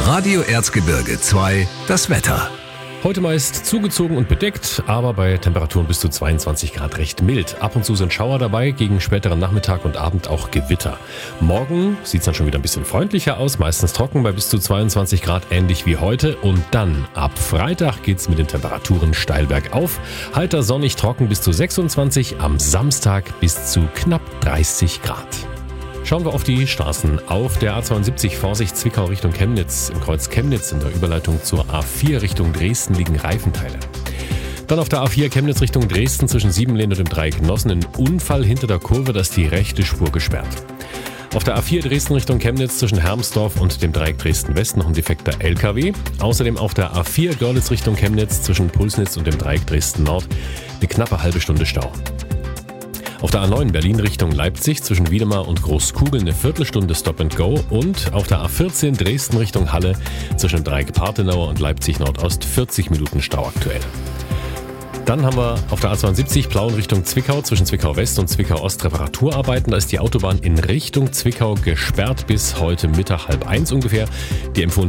Radio Erzgebirge 2, das Wetter. Heute meist zugezogen und bedeckt, aber bei Temperaturen bis zu 22 Grad recht mild. Ab und zu sind Schauer dabei, gegen späteren Nachmittag und Abend auch Gewitter. Morgen sieht es dann schon wieder ein bisschen freundlicher aus, meistens trocken bei bis zu 22 Grad, ähnlich wie heute. Und dann, ab Freitag geht's mit den Temperaturen steil bergauf. Heiter sonnig trocken bis zu 26, am Samstag bis zu knapp 30 Grad. Schauen wir auf die Straßen. Auf der A72 Vorsicht Zwickau Richtung Chemnitz. Im Kreuz Chemnitz in der Überleitung zur A4 Richtung Dresden liegen Reifenteile. Dann auf der A4 Chemnitz Richtung Dresden zwischen Siebenlehn und dem Dreieck Nossen ein Unfall hinter der Kurve, da ist die rechte Spur gesperrt. Auf der A4 Dresden Richtung Chemnitz zwischen Hermsdorf und dem Dreieck Dresden-West noch ein defekter LKW. Außerdem auf der A4 Görlitz Richtung Chemnitz zwischen Pulsnitz und dem Dreieck Dresden-Nord eine knappe halbe Stunde Stau. Auf der A9 Berlin Richtung Leipzig zwischen Wiedemar und Großkugel eine Viertelstunde Stop and Go und auf der A14 Dresden Richtung Halle zwischen Dreieck Partenauer und Leipzig Nordost 40 Minuten Stau aktuell. Dann haben wir auf der A72 Plauen Richtung Zwickau zwischen Zwickau West und Zwickau Ost Reparaturarbeiten. Da ist die Autobahn in Richtung Zwickau gesperrt bis heute Mittag 12:30 ungefähr. Die empfohlene